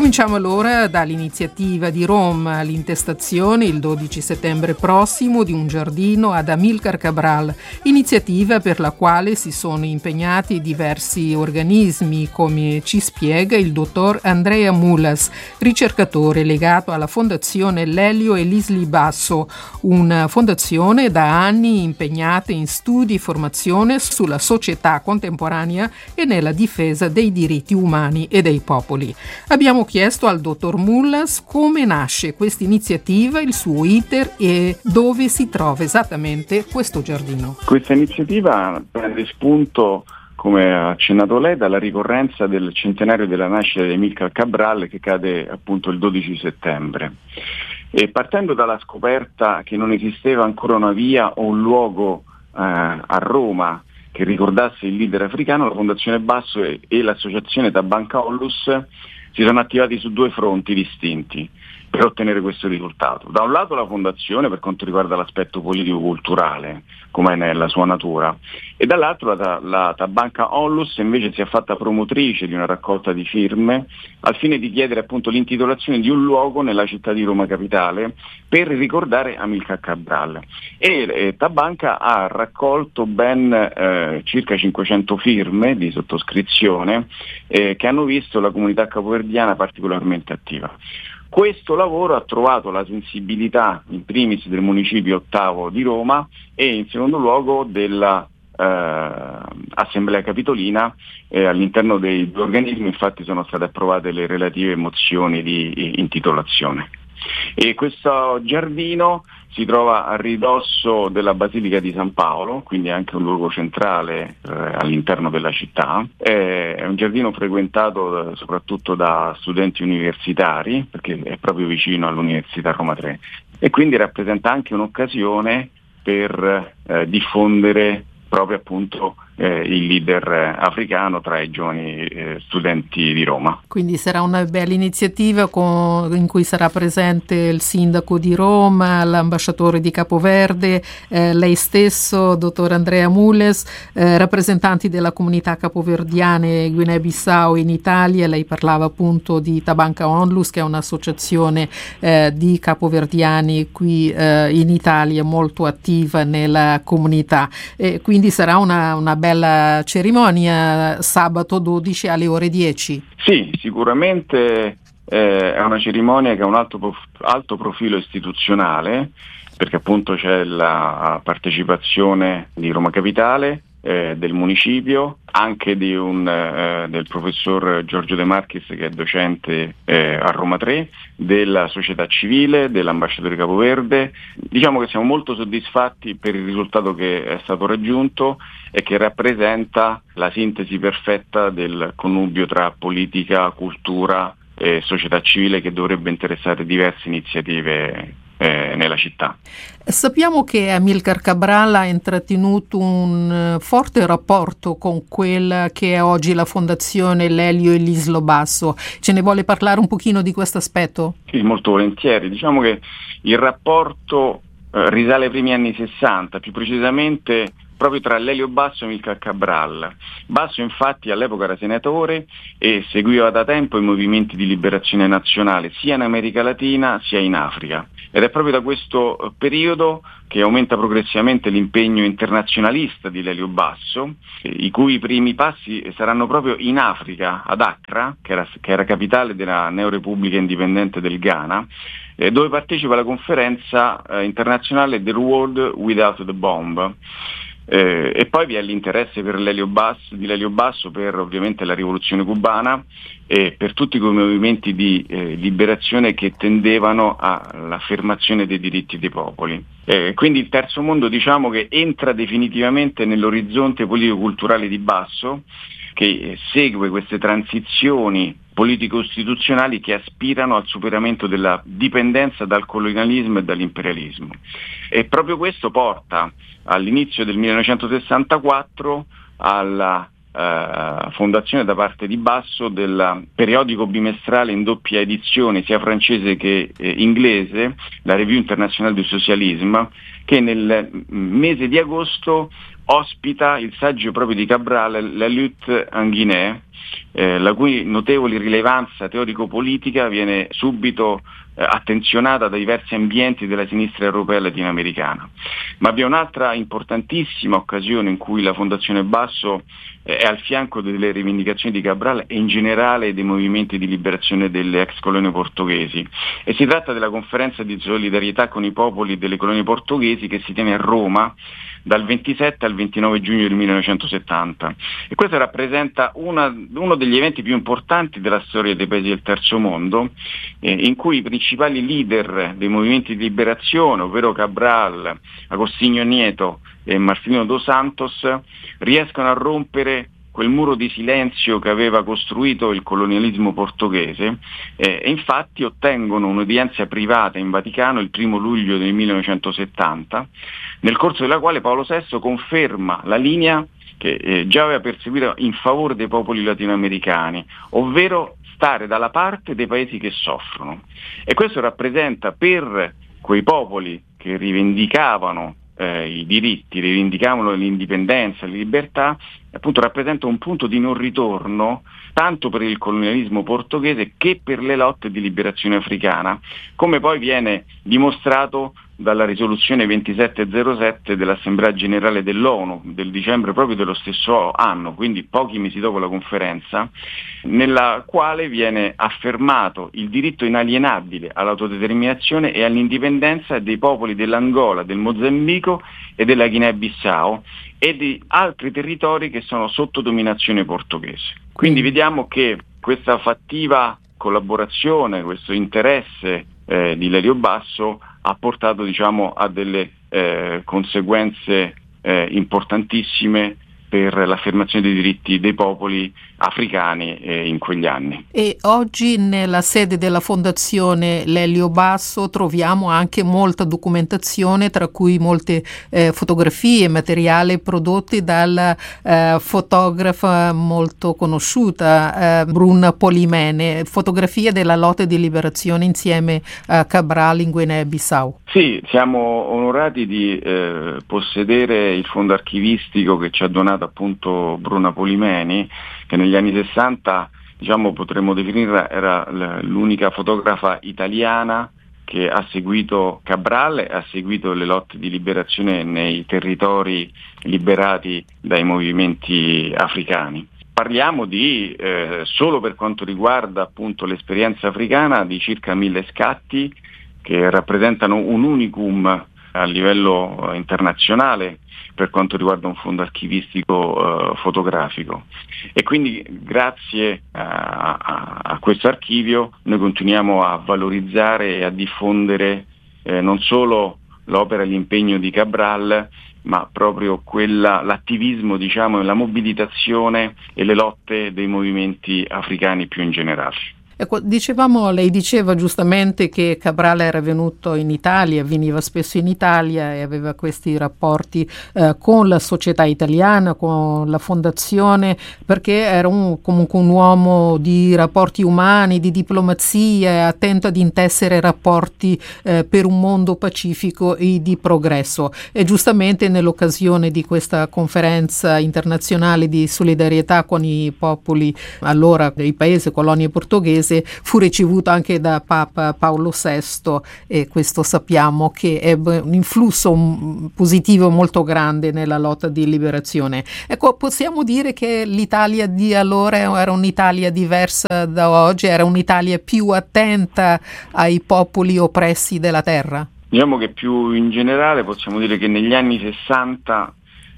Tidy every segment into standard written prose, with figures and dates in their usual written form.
Cominciamo allora dall'iniziativa di Roma, l'intestazione il 12 settembre prossimo di un giardino ad Amilcar Cabral, iniziativa per la quale si sono impegnati diversi organismi, come ci spiega il dottor Andrea Mulas, ricercatore legato alla Fondazione Lelio e Lisli Basso, una fondazione da anni impegnata in studi e formazione sulla società contemporanea e nella difesa dei diritti umani e dei popoli. Abbiamo chiesto al dottor Mulas come nasce questa iniziativa, il suo iter e dove si trova esattamente questo giardino. Questa iniziativa prende spunto, come ha accennato lei, dalla ricorrenza del centenario della nascita di Amilcar Cabral, che cade appunto il 12 settembre. E partendo dalla scoperta che non esisteva ancora una via o un luogo a Roma che ricordasse il leader africano, la Fondazione Basso e l'associazione Tabanca Onlus si sono attivati su due fronti distinti per ottenere questo risultato. Da un lato la Fondazione per quanto riguarda l'aspetto politico-culturale, come è nella sua natura, e dall'altro la Tabanca Onlus invece si è fatta promotrice di una raccolta di firme al fine di chiedere appunto l'intitolazione di un luogo nella città di Roma capitale per ricordare Amilcar Cabral. E Tabanca ha raccolto ben circa 500 firme di sottoscrizione che hanno visto la comunità capoverdiana particolarmente attiva. Questo lavoro ha trovato la sensibilità in primis del municipio ottavo di Roma e in secondo luogo della Assemblea Capitolina. All'interno dei due organismi infatti sono state approvate le relative mozioni di intitolazione. E questo giardino si trova a ridosso della Basilica di San Paolo, quindi anche un luogo centrale all'interno della città. È un giardino frequentato soprattutto da studenti universitari, perché è proprio vicino all'Università Roma 3, e quindi rappresenta anche un'occasione per diffondere proprio appunto il leader africano tra i giovani studenti di Roma. Quindi sarà una bella iniziativa in cui sarà presente il sindaco di Roma, l'ambasciatore di Capoverde, lei stesso, dottor Andrea Mulas, rappresentanti della comunità capoverdiana e Guinea-Bissau in Italia. Lei parlava appunto di Tabanca Onlus, che è un'associazione di capoverdiani qui in Italia molto attiva nella comunità. Quindi sarà una bella cerimonia sabato 12 alle ore 10. Sì, sicuramente è una cerimonia che ha un alto profilo istituzionale, perché appunto c'è la partecipazione di Roma Capitale, del municipio, anche del professor Giorgio De Marchis, che è docente a Roma 3, della società civile, dell'ambasciatore Capoverde. Diciamo che siamo molto soddisfatti per il risultato che è stato raggiunto e che rappresenta la sintesi perfetta del connubio tra politica, cultura e società civile, che dovrebbe interessare diverse iniziative nella città. Sappiamo che Amilcar Cabral ha intrattenuto un forte rapporto con quella che è oggi la Fondazione Lelio e Lisli Basso. Ce ne vuole parlare un pochino di questo aspetto? Sì, molto volentieri. Diciamo che il rapporto risale ai primi anni 60, più precisamente proprio tra Lelio Basso e Amilcar Cabral. Basso infatti all'epoca era senatore e seguiva da tempo i movimenti di liberazione nazionale sia in America Latina sia in Africa. Ed è proprio da questo periodo che aumenta progressivamente l'impegno internazionalista di Lelio Basso, i cui primi passi saranno proprio in Africa, ad Accra, che era capitale della Neorepubblica Indipendente del Ghana, dove partecipa alla conferenza internazionale The World Without the Bomb. E poi vi è l'interesse di Lelio Basso per ovviamente la rivoluzione cubana e per tutti quei movimenti di liberazione che tendevano all'affermazione dei diritti dei popoli. Quindi il terzo mondo, diciamo, che entra definitivamente nell'orizzonte politico-culturale di Basso, che segue queste transizioni politico-istituzionali che aspirano al superamento della dipendenza dal colonialismo e dall'imperialismo. E proprio questo porta all'inizio del 1964 alla fondazione da parte di Basso del periodico bimestrale in doppia edizione sia francese che inglese, la Revue Internationale du Socialisme, che nel mese di agosto ospita il saggio proprio di Cabral, La lutte en Guinée, la cui notevole rilevanza teorico-politica viene subito attenzionata da diversi ambienti della sinistra europea e latinoamericana. Ma vi è un'altra importantissima occasione in cui la Fondazione Basso è al fianco delle rivendicazioni di Cabral e in generale dei movimenti di liberazione delle ex colonie portoghesi, e si tratta della conferenza di solidarietà con i popoli delle colonie portoghesi che si tiene a Roma dal 27 al 29 giugno del 1970, e questo rappresenta uno degli eventi più importanti della storia dei paesi del terzo mondo, in cui i principali leader dei movimenti di liberazione, ovvero Cabral, Agostinho Neto e Marcelino dos Santos, riescono a rompere quel muro di silenzio che aveva costruito il colonialismo portoghese, e infatti ottengono un'udienza privata in Vaticano il 1 luglio del 1970, nel corso della quale Paolo VI conferma la linea che già aveva perseguito in favore dei popoli latinoamericani, ovvero stare dalla parte dei paesi che soffrono. E questo rappresenta per quei popoli che rivendicavano i diritti, rivendicavano l'indipendenza, la libertà, appunto rappresenta un punto di non ritorno tanto per il colonialismo portoghese che per le lotte di liberazione africana, come poi viene dimostrato dalla risoluzione 2707 dell'Assemblea Generale dell'ONU del dicembre proprio dello stesso anno, quindi pochi mesi dopo la conferenza, nella quale viene affermato il diritto inalienabile all'autodeterminazione e all'indipendenza dei popoli dell'Angola, del Mozambico e della Guinea-Bissau e di altri territori che sono sotto dominazione portoghese. Quindi vediamo che questa fattiva collaborazione, questo interesse di Lelio Basso ha portato, diciamo, a delle conseguenze importantissime per l'affermazione dei diritti dei popoli africani in quegli anni. E oggi nella sede della Fondazione Lelio Basso troviamo anche molta documentazione, tra cui molte fotografie e materiale prodotti dalla fotografa molto conosciuta Bruna Polimene, fotografie della lotta di liberazione insieme a Cabral in Guinea-Bissau. Sì, siamo onorati di possedere il fondo archivistico che ci ha donato appunto Bruna Polimeni, che negli anni 60, diciamo, potremmo definire era l'unica fotografa italiana che ha seguito Cabral e ha seguito le lotte di liberazione nei territori liberati dai movimenti africani. Parliamo di, solo per quanto riguarda appunto l'esperienza africana, di circa 1000 scatti che rappresentano un unicum a livello internazionale per quanto riguarda un fondo archivistico fotografico, e quindi grazie a questo archivio noi continuiamo a valorizzare e a diffondere non solo l'opera e l'impegno di Cabral, ma proprio l'attivismo, diciamo, e la mobilitazione e le lotte dei movimenti africani più in generale. Ecco, lei diceva giustamente che Cabral era venuto in Italia, veniva spesso in Italia e aveva questi rapporti con la società italiana, con la fondazione, perché era comunque un uomo di rapporti umani, di diplomazia, attento ad intessere rapporti per un mondo pacifico e di progresso. E giustamente nell'occasione di questa conferenza internazionale di solidarietà con i popoli allora dei paesi colonie portoghesi fu ricevuto anche da Papa Paolo VI, e questo sappiamo che ebbe un influsso positivo molto grande nella lotta di liberazione. Ecco, possiamo dire che l'Italia di allora era un'Italia diversa da oggi, era un'Italia più attenta ai popoli oppressi della terra? Diciamo che più in generale possiamo dire che negli anni 60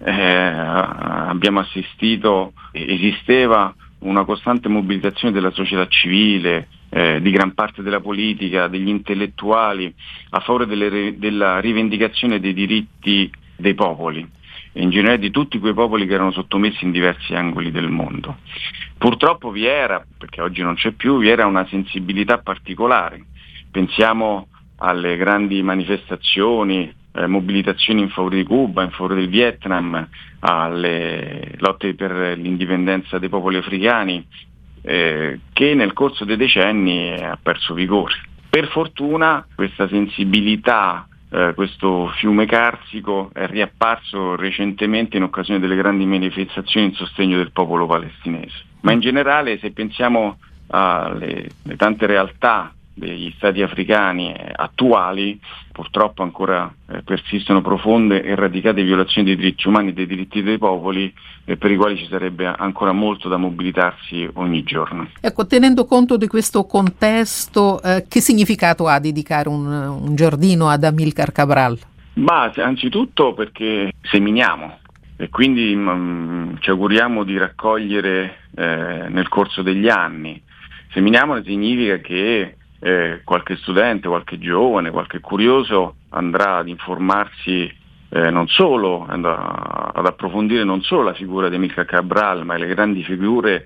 abbiamo assistito, esisteva una costante mobilitazione della società civile, di gran parte della politica, degli intellettuali a favore della rivendicazione dei diritti dei popoli, e in generale di tutti quei popoli che erano sottomessi in diversi angoli del mondo. Purtroppo vi era, perché oggi non c'è più, vi era una sensibilità particolare. Pensiamo alle grandi manifestazioni, mobilitazioni in favore di Cuba, in favore del Vietnam, alle lotte per l'indipendenza dei popoli africani, che nel corso dei decenni ha perso vigore. Per fortuna questa sensibilità questo fiume carsico è riapparso recentemente in occasione delle grandi manifestazioni in sostegno del popolo palestinese. Ma in generale, se pensiamo alle tante realtà degli stati africani attuali, purtroppo ancora persistono profonde e radicate violazioni dei diritti umani e dei diritti dei popoli, per i quali ci sarebbe ancora molto da mobilitarsi ogni giorno. Ecco, tenendo conto di questo contesto, che significato ha dedicare un giardino ad Amilcar Cabral? Anzitutto perché seminiamo e quindi ci auguriamo di raccogliere nel corso degli anni. Seminiamo significa che qualche studente, qualche giovane, qualche curioso andrà ad informarsi non solo, ad approfondire non solo la figura di Amilcar Cabral, ma le grandi figure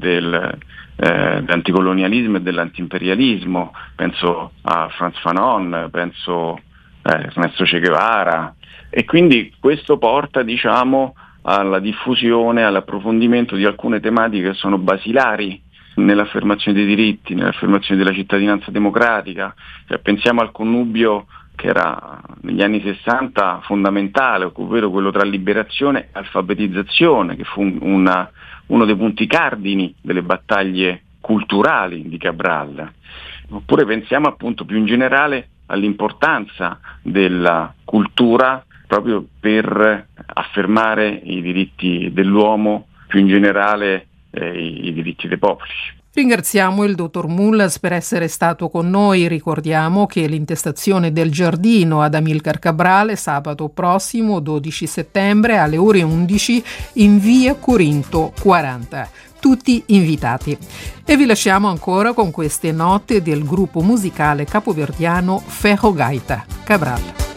dell'anticolonialismo e dell'antiimperialismo. Penso a Frantz Fanon, penso a Ernesto Che Guevara, e quindi questo porta, alla diffusione, all'approfondimento di alcune tematiche che sono basilari nell'affermazione dei diritti, nell'affermazione della cittadinanza democratica. Pensiamo al connubio che era negli anni 60 fondamentale, ovvero quello tra liberazione e alfabetizzazione, che fu uno dei punti cardini delle battaglie culturali di Cabral. Oppure pensiamo appunto più in generale all'importanza della cultura proprio per affermare i diritti dell'uomo, più in generale i diritti dei popoli. Ringraziamo il dottor Mullas per essere stato con noi. Ricordiamo che l'intestazione del giardino ad Amilcar Cabral sabato prossimo 12 settembre alle ore 11 in via Corinto 40. Tutti invitati. E vi lasciamo ancora con queste note del gruppo musicale capoverdiano Ferro Gaita Cabral.